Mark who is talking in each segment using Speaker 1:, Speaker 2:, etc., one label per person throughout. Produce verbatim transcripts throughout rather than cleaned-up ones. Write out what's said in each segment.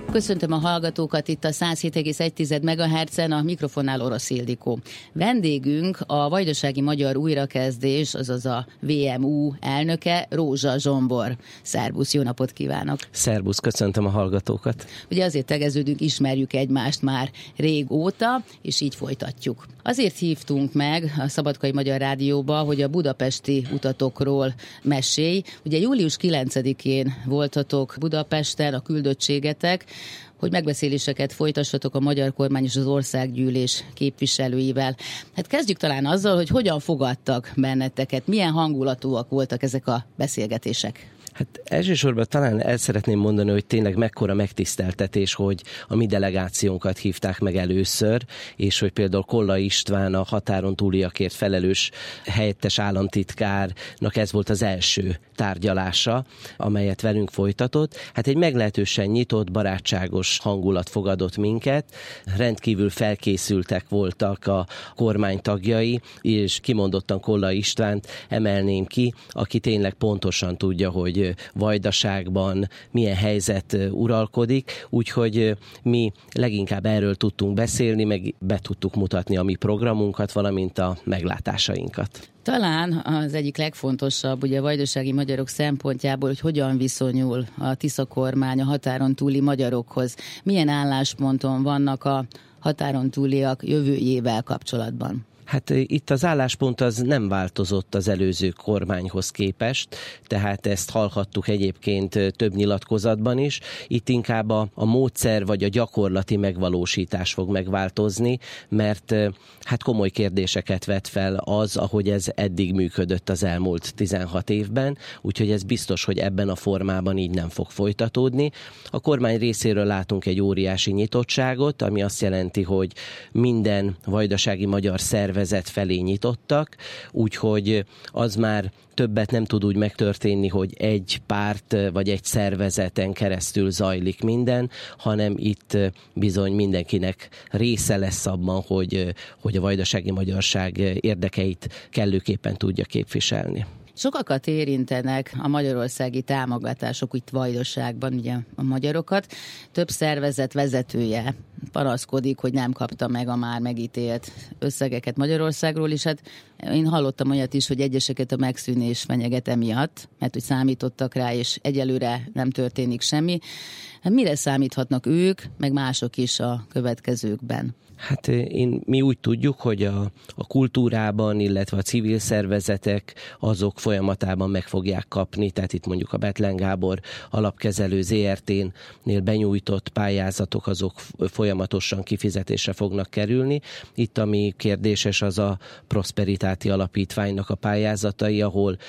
Speaker 1: Köszöntöm a hallgatókat itt a száz hét egész egy megahertzen, a mikrofonnál Orosz Ildikó. Vendégünk a Vajdasági Magyar Újrakezdés, azaz a vé em u elnöke, Rózsa Zsombor. Szerbusz, jó napot kívánok!
Speaker 2: Szerbusz, köszöntöm a hallgatókat!
Speaker 1: Ugye azért tegeződünk, ismerjük egymást már régóta, és így folytatjuk. Azért hívtunk meg a Szabadkai Magyar Rádióba, hogy a budapesti utatokról mesélj. Ugye július kilencedikén voltatok Budapesten, a küldöttségetek, hogy megbeszéléseket folytassatok a magyar kormány és az országgyűlés képviselőivel. Hát kezdjük talán azzal, hogy hogyan fogadtak benneteket, milyen hangulatúak voltak ezek a beszélgetések.
Speaker 2: Hát elsősorban talán el szeretném mondani, hogy tényleg mekkora megtiszteltetés, hogy a mi delegációnkat hívták meg először, és hogy például Kollai István, a határon túliakért felelős helyettes államtitkárnak ez volt az első tárgyalása, amelyet velünk folytatott. Hát egy meglehetősen nyitott, barátságos hangulat fogadott minket, rendkívül felkészültek voltak a kormány tagjai, és kimondottan Kollai Istvánt emelném ki, aki tényleg pontosan tudja, hogy Vajdaságban milyen helyzet uralkodik, úgyhogy mi leginkább erről tudtunk beszélni, meg be tudtuk mutatni a mi programunkat, valamint a meglátásainkat.
Speaker 1: Talán az egyik legfontosabb ugye a vajdasági magyarok szempontjából, hogy hogyan viszonyul a Tisza kormány a határon túli magyarokhoz. Milyen állásponton vannak a határon túliak jövőjével kapcsolatban?
Speaker 2: Hát itt az álláspont az nem változott az előző kormányhoz képest, tehát ezt hallhattuk egyébként több nyilatkozatban is. Itt inkább a, a módszer vagy a gyakorlati megvalósítás fog megváltozni, mert hát komoly kérdéseket vet fel az, ahogy ez eddig működött az elmúlt tizenhat évben, úgyhogy ez biztos, hogy ebben a formában így nem fog folytatódni. A kormány részéről látunk egy óriási nyitottságot, ami azt jelenti, hogy minden vajdasági magyar szervezet vezet felé nyitottak, úgyhogy az már többet nem tud úgy megtörténni, hogy egy párt vagy egy szervezeten keresztül zajlik minden, hanem itt bizony mindenkinek része lesz abban, hogy, hogy a vajdasági magyarság érdekeit kellőképpen tudja képviselni.
Speaker 1: Sokakat érintenek a magyarországi támogatások itt Vajdaságban, ugye a magyarokat. Több szervezet vezetője panaszkodik, hogy nem kapta meg a már megítélt összegeket Magyarországról is. Hát én hallottam olyat is, hogy egyeseket a megszűnés fenyeget emiatt, mert hogy számítottak rá, és egyelőre nem történik semmi. Hát mire számíthatnak ők, meg mások is a következőkben?
Speaker 2: Hát én, mi úgy tudjuk, hogy a, a kultúrában, illetve a civil szervezetek azok folyamatában meg fogják kapni, tehát itt mondjuk a Bethlen Gábor alapkezelő zé er té-nél benyújtott pályázatok azok folyamatosan kifizetésre fognak kerülni. Itt ami kérdéses az a Prosperitáti Alapítványnak a pályázatai, ahol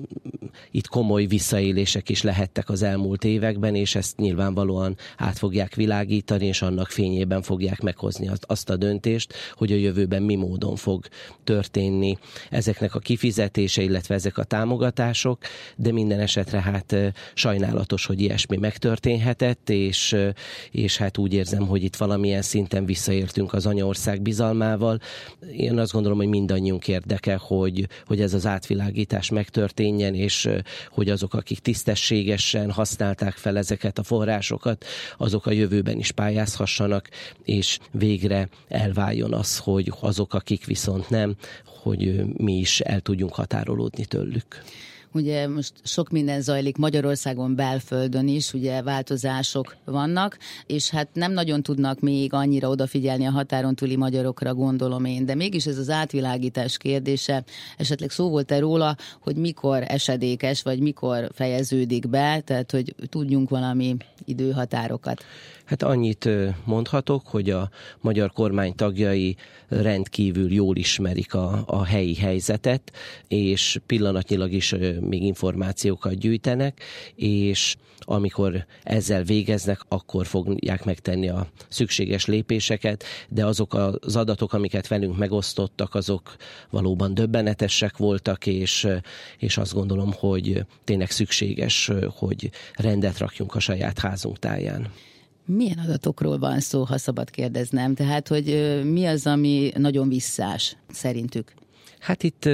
Speaker 2: itt komoly visszaélések is lehettek az elmúlt években, és ezt nyilvánvalóan át fogják világítani, és annak fényében fogják meghozni azt, azt a döntést, hogy a jövőben mi módon fog történni ezeknek a kifizetése, illetve ezek a támogatások, de minden esetre hát sajnálatos, hogy ilyesmi megtörténhetett, és, és hát úgy érzem, hogy itt valamilyen szinten visszaértünk az anyaország bizalmával. Én azt gondolom, hogy mindannyiunk érdeke, hogy, hogy ez az átvilágítás megtörténjen, és hogy azok, akik tisztességesen használták fel ezeket a forrásokat, azok a jövőben is pályázhassanak, és végre elváljon az, hogy azok, akik viszont nem, hogy mi is el tudjunk határolódni tőlük.
Speaker 1: Ugye most sok minden zajlik Magyarországon belföldön is, ugye változások vannak, és hát nem nagyon tudnak még annyira odafigyelni a határon túli magyarokra, gondolom én, de mégis ez az átvilágítás kérdése, esetleg szó volt-e róla, hogy mikor esedékes, vagy mikor fejeződik be, tehát hogy tudjunk valami időhatárokat.
Speaker 2: Hát annyit mondhatok, hogy a magyar kormány tagjai rendkívül jól ismerik a, a helyi helyzetet, és pillanatnyilag is még információkat gyűjtenek, és amikor ezzel végeznek, akkor fogják megtenni a szükséges lépéseket, de azok az adatok, amiket velünk megosztottak, azok valóban döbbenetesek voltak, és, és azt gondolom, hogy tényleg szükséges, hogy rendet rakjunk a saját házunk táján.
Speaker 1: Milyen adatokról van szó, ha szabad kérdeznem? Tehát, hogy mi az, ami nagyon visszás szerintük?
Speaker 2: Hát itt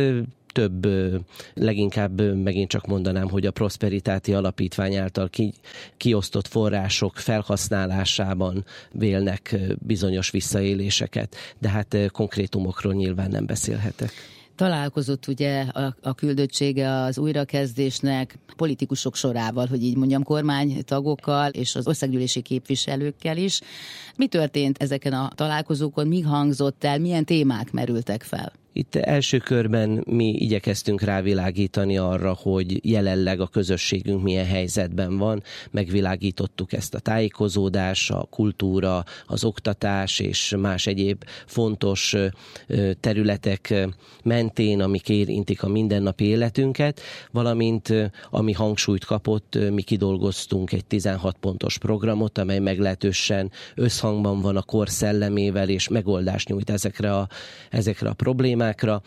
Speaker 2: több, leginkább megint csak mondanám, hogy a Prosperitáti Alapítvány által ki, kiosztott források felhasználásában vélnek bizonyos visszaéléseket, de hát konkrétumokról nyilván nem beszélhetek.
Speaker 1: Találkozott ugye a, a küldöttsége az újrakezdésnek politikusok sorával, hogy így mondjam, kormánytagokkal és az országgyűlési képviselőkkel is. Mi történt ezeken a találkozókon, mi hangzott el, milyen témák merültek fel?
Speaker 2: Itt első körben mi igyekeztünk rávilágítani arra, hogy jelenleg a közösségünk milyen helyzetben van. Megvilágítottuk ezt a tájékozódás, a kultúra, az oktatás és más egyéb fontos területek mentén, amik érintik a mindennapi életünket, valamint ami hangsúlyt kapott, mi kidolgoztunk egy tizenhat pontos programot, amely meglehetősen összhangban van a kor szellemével és megoldást nyújt ezekre a, ezekre a problémákra.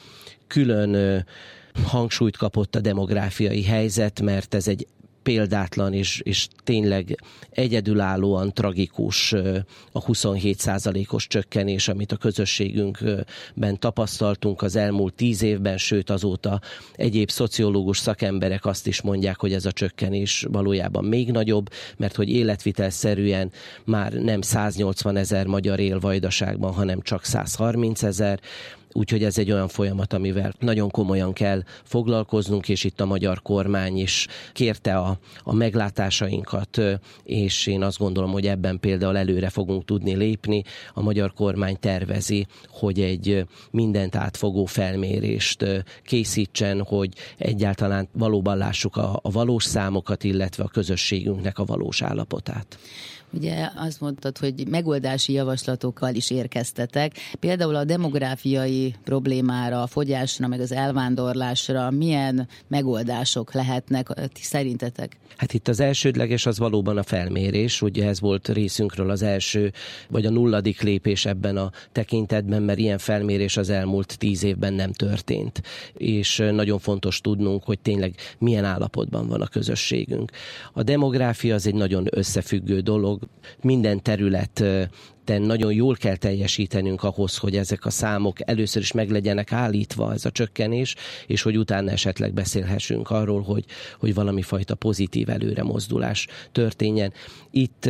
Speaker 2: Külön hangsúlyt kapott a demográfiai helyzet, mert ez egy példátlan és, és tényleg egyedülállóan tragikus a huszonhét százalékos csökkenés, amit a közösségünkben tapasztaltunk az elmúlt tíz évben, sőt azóta egyéb szociológus szakemberek azt is mondják, hogy ez a csökkenés valójában még nagyobb, mert hogy életvitelszerűen már nem száznyolcvan ezer magyar él Vajdaságban, hanem csak százharminc ezer. Úgyhogy ez egy olyan folyamat, amivel nagyon komolyan kell foglalkoznunk, és itt a magyar kormány is kérte a, a meglátásainkat, és én azt gondolom, hogy ebben például előre fogunk tudni lépni. A magyar kormány tervezi, hogy egy mindent átfogó felmérést készítsen, hogy egyáltalán valóban lássuk a, a valós számokat, illetve a közösségünknek a valós állapotát.
Speaker 1: Ugye azt mondtad, hogy megoldási javaslatokkal is érkeztetek. Például a demográfiai problémára, a fogyásra, meg az elvándorlásra milyen megoldások lehetnek szerintetek?
Speaker 2: Hát itt az elsődleges az valóban a felmérés, ugye ez volt részünkről az első, vagy a nulladik lépés ebben a tekintetben, mert ilyen felmérés az elmúlt tíz évben nem történt. És nagyon fontos tudnunk, hogy tényleg milyen állapotban van a közösségünk. A demográfia az egy nagyon összefüggő dolog, minden terület nagyon jól kell teljesítenünk ahhoz, hogy ezek a számok először is meg legyenek állítva, ez a csökkenés, és hogy utána esetleg beszélhessünk arról, hogy, hogy valami fajta pozitív előremozdulás történjen. Itt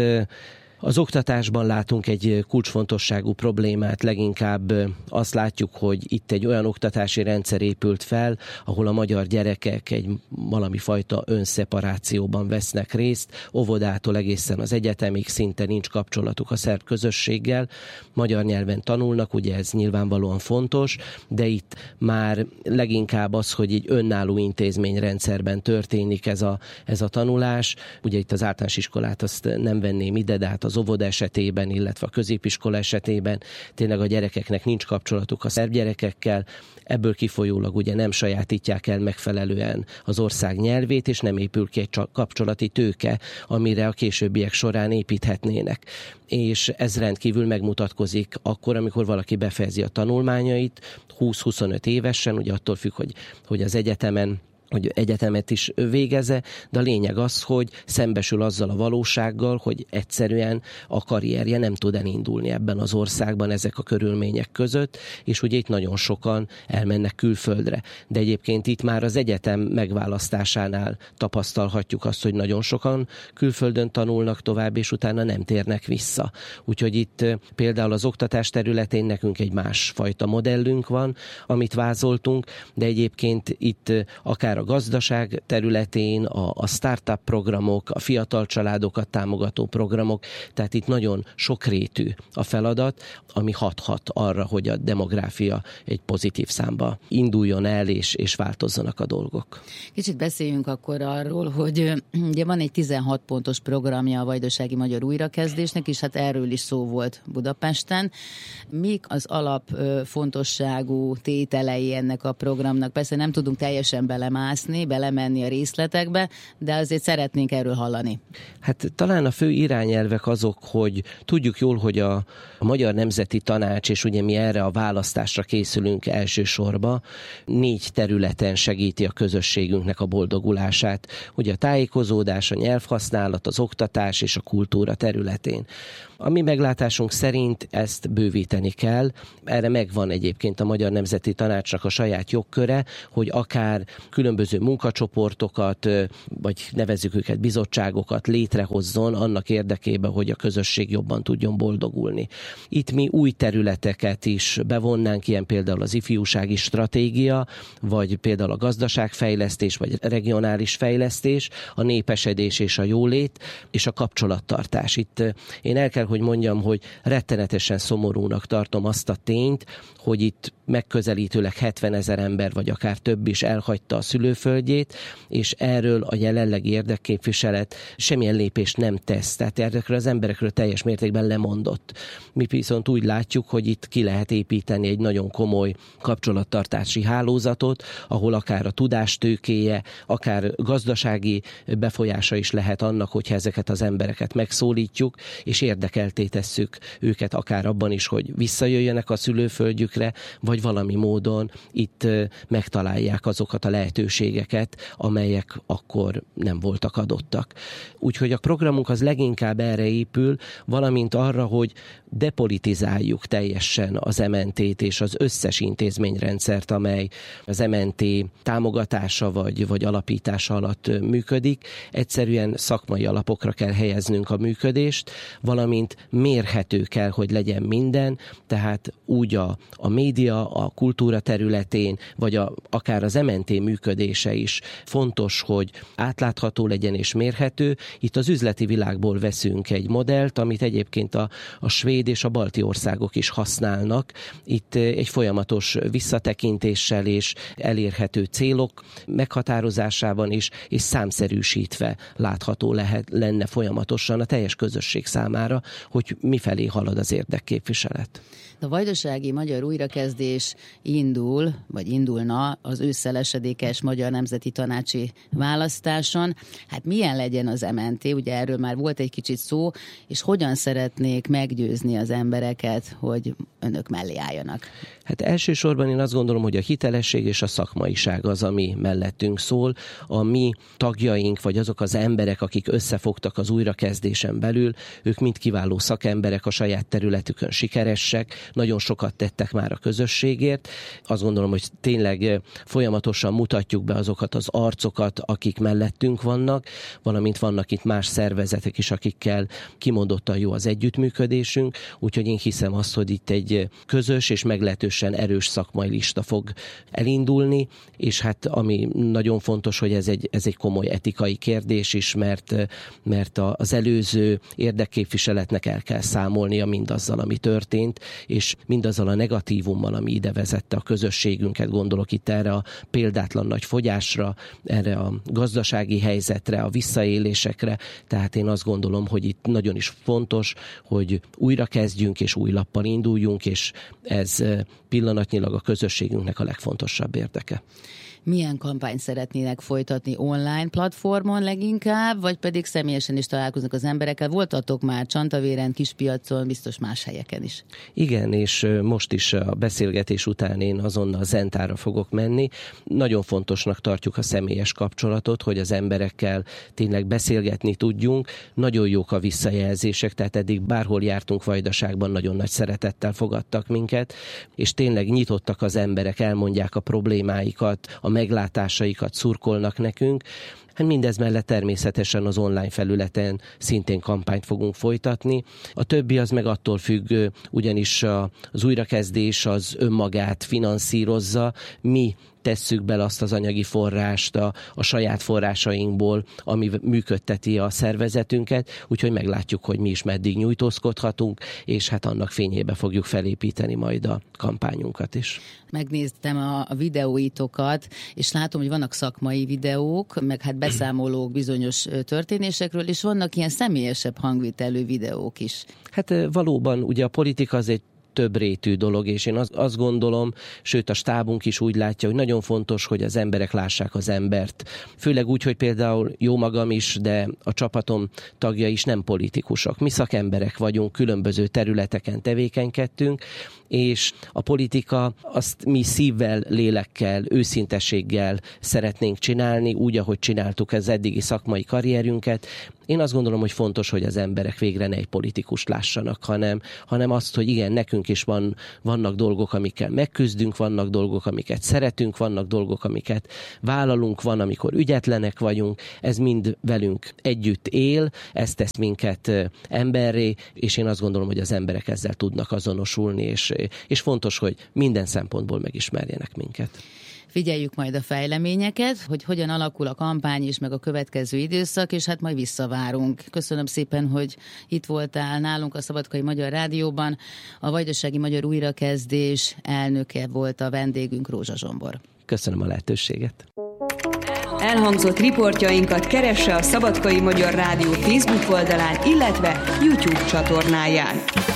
Speaker 2: az oktatásban látunk egy kulcsfontosságú problémát, leginkább azt látjuk, hogy itt egy olyan oktatási rendszer épült fel, ahol a magyar gyerekek egy valami fajta önszeparációban vesznek részt, óvodától egészen az egyetemig szinte nincs kapcsolatuk a szerb közösséggel, magyar nyelven tanulnak, ugye ez nyilvánvalóan fontos, de itt már leginkább az, hogy egy önálló intézményrendszerben történik ez a, ez a tanulás, ugye itt az általános iskolát azt nem venném ide, de hát az óvoda esetében, illetve a középiskola esetében tényleg a gyerekeknek nincs kapcsolatuk a szerb gyerekekkel, ebből kifolyólag ugye nem sajátítják el megfelelően az ország nyelvét, és nem épül ki egy kapcsolati tőke, amire a későbbiek során építhetnének. És ez rendkívül megmutatkozik akkor, amikor valaki befejezi a tanulmányait, húsz-huszonöt évesen, ugye attól függ, hogy, hogy az egyetemen hogy egyetemet is végezze, de a lényeg az, hogy szembesül azzal a valósággal, hogy egyszerűen a karrierje nem tud elindulni ebben az országban ezek a körülmények között, és ugye itt nagyon sokan elmennek külföldre. De egyébként itt már az egyetem megválasztásánál tapasztalhatjuk azt, hogy nagyon sokan külföldön tanulnak tovább, és utána nem térnek vissza. Úgyhogy itt például az oktatás területén nekünk egy másfajta modellünk van, amit vázoltunk, de egyébként itt akár a gazdaság területén, a, a startup programok, a fiatal családokat támogató programok, tehát itt nagyon sokrétű a feladat, ami hathat arra, hogy a demográfia egy pozitív számba induljon el, és, és változzanak a dolgok.
Speaker 1: Kicsit beszéljünk akkor arról, hogy ugye van egy tizenhat pontos programja a Vajdasági Magyar Újrakezdésnek, és hát erről is szó volt Budapesten. Mik az alap fontosságú tételei ennek a programnak? Persze nem tudunk teljesen belemászni, mászni, belemenni a részletekbe, de azért szeretnénk erről hallani.
Speaker 2: Hát talán a fő irányelvek azok, hogy tudjuk jól, hogy a, a Magyar Nemzeti Tanács, és ugye mi erre a választásra készülünk elsősorban, négy területen segíti a közösségünknek a boldogulását. Ugye a tájékozódás, a nyelvhasználat, az oktatás és a kultúra területén. A mi meglátásunk szerint ezt bővíteni kell. Erre megvan egyébként a Magyar Nemzeti Tanácsnak a saját jogköre, hogy akár különböző munkacsoportokat, vagy nevezzük őket bizottságokat létrehozzon annak érdekében, hogy a közösség jobban tudjon boldogulni. Itt mi új területeket is bevonnánk, ilyen például az ifjúsági stratégia, vagy például a gazdaságfejlesztés, vagy regionális fejlesztés, a népesedés és a jólét, és a kapcsolattartás. Itt én el kell, hogy mondjam, hogy rettenetesen szomorúnak tartom azt a tényt, hogy itt megközelítőleg hetvenezer ember, vagy akár több is elhagyta a szülőföldjét, és erről a jelenlegi érdekképviselet semmilyen lépést nem tesz. Tehát ezekről az emberekről teljes mértékben lemondott. Mi viszont úgy látjuk, hogy itt ki lehet építeni egy nagyon komoly kapcsolattartási hálózatot, ahol akár a tudástőkéje, akár gazdasági befolyása is lehet annak, hogyha ezeket az embereket megszólítjuk, és érdekelté tesszük őket akár abban is, hogy visszajöjjenek a szülőföldjükre, vagy valami módon itt megtalálják azokat a lehetőségeket, amelyek akkor nem voltak adottak. Úgyhogy a programunk az leginkább erre épül, valamint arra, hogy depolitizáljuk teljesen az em en té-t és az összes intézményrendszert, amely az em en té támogatása vagy, vagy alapítása alatt működik. Egyszerűen szakmai alapokra kell helyeznünk a működést, valamint mérhető kell, hogy legyen minden, tehát úgy a, a média, a kultúra területén, vagy a, akár az em en té működése is fontos, hogy átlátható legyen és mérhető. Itt az üzleti világból veszünk egy modellt, amit egyébként a, a svéd és a balti országok is használnak. Itt egy folyamatos visszatekintéssel és elérhető célok meghatározásában is, és számszerűsítve látható lehet, lenne folyamatosan a teljes közösség számára, hogy mifelé halad az érdekképviselet.
Speaker 1: A vajdasági magyar újrakezdés indul, vagy indulna az ősszel esedékes Magyar Nemzeti Tanácsi választáson. Hát milyen legyen az em en té? Ugye erről már volt egy kicsit szó, és hogyan szeretnék meggyőzni az embereket, hogy önök mellé álljanak?
Speaker 2: Hát elsősorban én azt gondolom, hogy a hitelesség és a szakmaiság az, ami mellettünk szól. A mi tagjaink, vagy azok az emberek, akik összefogtak az újrakezdésen belül, ők mind kiváló szakemberek, a saját területükön sikeresek, nagyon sokat tettek már a közösségért. Azt gondolom, hogy tényleg folyamatosan mutatjuk be azokat az arcokat, akik mellettünk vannak, valamint vannak itt más szervezetek is, akikkel kimondottan jó az együttműködésünk, úgyhogy én hiszem azt, hogy itt egy közös és meglehetősen erős szakmai lista fog elindulni, és hát ami nagyon fontos, hogy ez egy, ez egy komoly etikai kérdés is, mert, mert az előző érdekképviseletnek el kell számolnia mindazzal, ami történt, és mindazzal a negatívummal, ami ide vezette a közösségünket, gondolok itt erre a példátlan nagy fogyásra, erre a gazdasági helyzetre, a visszaélésekre, tehát én azt gondolom, hogy itt nagyon is fontos, hogy újra kezdjünk és új lappal induljunk, és ez pillanatnyilag a közösségünknek a legfontosabb érdeke.
Speaker 1: Milyen kampányt szeretnének folytatni, online platformon leginkább, vagy pedig személyesen is találkoznak az emberekkel? Voltatok már Csantavéren, Kispiacon, biztos más helyeken is.
Speaker 2: Igen, és most is a beszélgetés után én azonnal Zentára fogok menni. Nagyon fontosnak tartjuk a személyes kapcsolatot, hogy az emberekkel tényleg beszélgetni tudjunk. Nagyon jók a visszajelzések, tehát eddig bárhol jártunk Vajdaságban, nagyon nagy szeretettel fogadtak minket, és tényleg nyitottak az emberek, elmondják a problémáikat, a meglátásaikat, szurkolnak nekünk. Hát mindez mellett természetesen az online felületen szintén kampányt fogunk folytatni. A többi az meg attól függ, ugyanis az újrakezdés az önmagát finanszírozza. Mi tesszük bele azt az anyagi forrást a, a saját forrásainkból, ami működteti a szervezetünket, úgyhogy meglátjuk, hogy mi is meddig nyújtózkodhatunk, és hát annak fényébe fogjuk felépíteni majd a kampányunkat is.
Speaker 1: Megnéztem a, a videóitokat, és látom, hogy vannak szakmai videók, meg hát beszámolók bizonyos történésekről, és vannak ilyen személyesebb hangvitelű videók is.
Speaker 2: Hát valóban, ugye a politika az egy többrétű dolog, és én azt, azt gondolom, sőt a stábunk is úgy látja, hogy nagyon fontos, hogy az emberek lássák az embert. Főleg úgy, hogy például jó magam is, de a csapatom tagja is nem politikusok. Mi szakemberek vagyunk, különböző területeken tevékenykedtünk, és a politika azt mi szívvel, lélekkel, őszintességgel szeretnénk csinálni, úgy, ahogy csináltuk az eddigi szakmai karrierünket. Én azt gondolom, hogy fontos, hogy az emberek végre ne egy politikust lássanak, hanem, hanem azt, hogy igen, nekünk is van, vannak dolgok, amikkel megküzdünk, vannak dolgok, amiket szeretünk, vannak dolgok, amiket vállalunk, van, amikor ügyetlenek vagyunk, ez mind velünk együtt él, ez tesz minket emberré, és én azt gondolom, hogy az emberek ezzel tudnak azonosulni, és, és fontos, hogy minden szempontból megismerjenek minket.
Speaker 1: Figyeljük majd a fejleményeket, hogy hogyan alakul a kampány is, meg a következő időszak, és hát majd visszavárunk. Köszönöm szépen, hogy itt voltál nálunk a Szabadkai Magyar Rádióban. A Vajdasági Magyar Újrakezdés elnöke volt a vendégünk, Rózsa Zsombor.
Speaker 2: Köszönöm a lehetőséget.
Speaker 3: Elhangzott riportjainkat keresse a Szabadkai Magyar Rádió Facebook oldalán, illetve YouTube csatornáján.